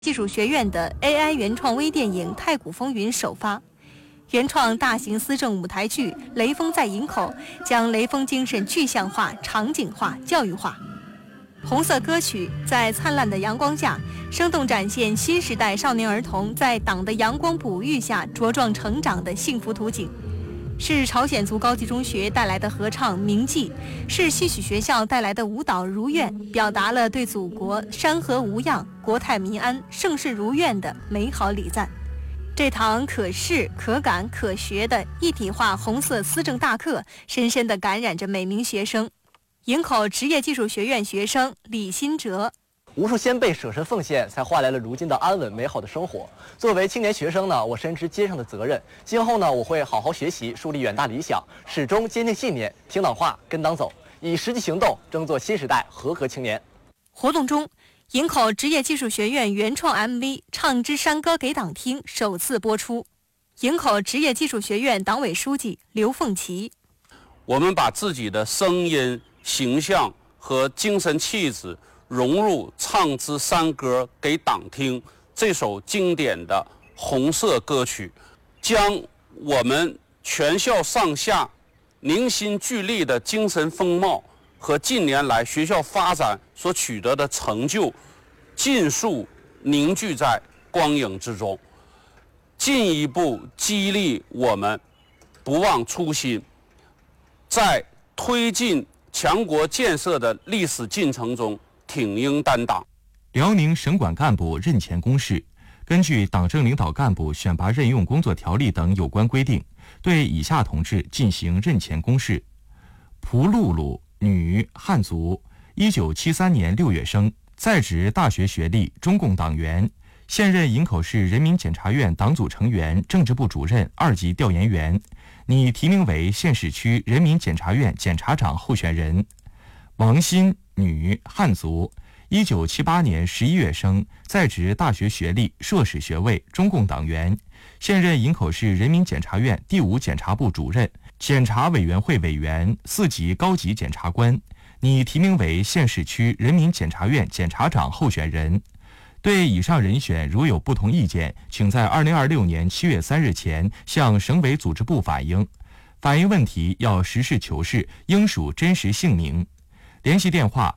技术学院的 AI 原创微电影《太古风云》首发，原创大型思政舞台剧《雷锋在营口》将雷锋精神具象化、场景化、教育化。红色歌曲在灿烂的阳光下，生动展现新时代少年儿童在党的阳光哺育下茁壮成长的幸福图景。是朝鲜族高级中学带来的合唱《铭记》，是戏曲学校带来的舞蹈《如愿》，表达了对祖国山河无恙、国泰民安、盛世如愿的美好礼赞。这堂可视、可感、可学的一体化红色思政大课，深深地感染着每名学生。营口职业技术学院学生李新哲。 无数先辈舍身奉献，才换来了如今的安稳美好的生活。作为青年学生呢，我深知肩上的责任。今后呢，我会好好学习，树立远大理想，始终坚定信念，听党话，跟党走，以实际行动争做新时代合格青年。 活动中，营口职业技术学院原创 MV《唱支山歌给党听》首次播出。营口职业技术学院党委书记刘凤琪： 我们把自己的声音、形象和精神气质融入《唱支山歌给党听》这首经典的红色歌曲，将我们全校上下凝心聚力的精神风貌和近年来学校发展所取得的成就尽数凝聚在光影之中，进一步激励我们不忘初心，在推进强国建设的历史进程中挺膺担当。 辽宁省管干部任前公示，根据党政领导干部选拔任用工作条例等有关规定，对以下同志进行任前公示：蒲露露，女，汉族，1973年6月生，在职大学学历，中共党员，现任营口市人民检察院党组成员、政治部主任2级调研员，拟提名为县市区人民检察院检察长候选人。王鑫，女，汉族，1978年11月生，在职大学学历，硕士学位，中共党员，现任营口市人民检察院第5检察部主任、检察委员会委员、4级高级检察官，拟提名为县市区人民检察院检察长候选人。对以上人选如有不同意见，请在2026年7月3日前向省委组织部反映。反映问题要实事求是，应属真实姓名。联系电话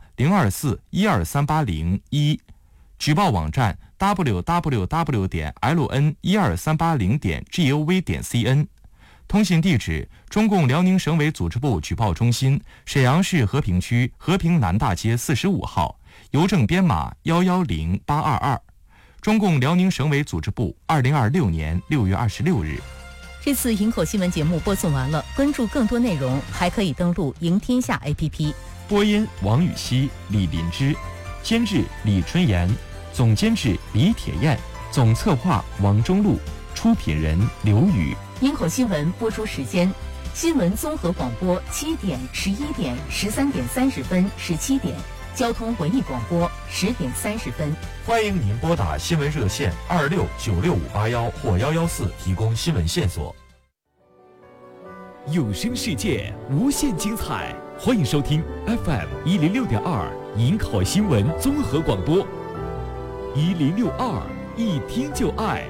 024-12380-1，举报网站 www.ln12380.gov.cn， 通信地址中共辽宁省委组织部举报中心，沈阳市和平区和平南大街45号，邮政编码110822。中共辽宁省委组织部2026年6月26日。 这次营口新闻节目播送完了，关注更多内容还可以登录赢天下 APP。 播音王禹锡、李林芝，监制李春妍，总监制李铁燕，总策划王中路，出品人刘宇。 营口新闻播出时间：新闻综合广播7点、11点、13点30分、17点；交通文艺广播10点30分。 欢迎您拨打新闻热线26965581或114提供新闻线索。 有声世界无限精彩，欢迎收听 FM 106.2营口新闻综合广播，1062一听就爱。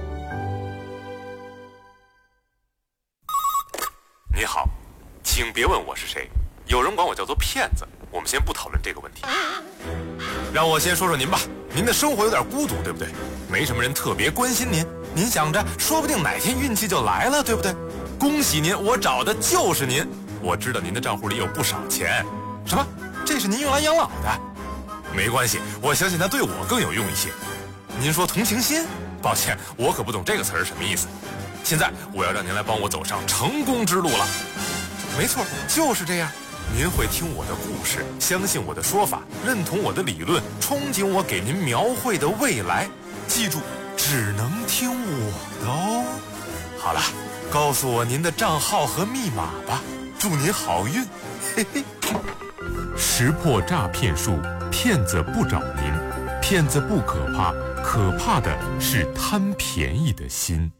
你好，请别问我是谁，有人管我叫做骗子，我们先不讨论这个问题。让我先说说您吧，您的生活有点孤独，对不对？没什么人特别关心您，您想着说不定哪天运气就来了，对不对？恭喜您，我找的就是您。我知道您的账户里有不少钱。什么？这是您用来养老的？没关系，我相信它对我更有用一些。您说同情心？抱歉，我可不懂这个词儿什么意思。现在我要让您来帮我走上成功之路了。没错，就是这样。您会听我的故事，相信我的说法，认同我的理论，憧憬我给您描绘的未来。记住，只能听我的哦。好了，告诉我您的账号和密码吧，祝您好运。嘿嘿。识破诈骗术，骗子不找您，骗子不可怕，可怕的是贪便宜的心。